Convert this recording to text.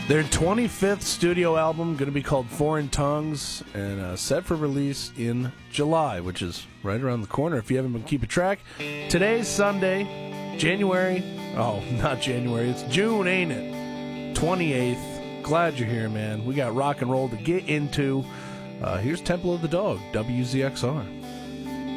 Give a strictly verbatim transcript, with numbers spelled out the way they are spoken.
Their twenty-fifth studio album, going to be called Foreign Tongues, and uh, set for release in July, which is right around the corner if you haven't been keeping track. Today's Sunday, January, oh, not January, it's June, ain't it? twenty-eighth. Glad you're here, man. We got rock and roll to get into. Uh, here's Temple of the Dog, W Z X R.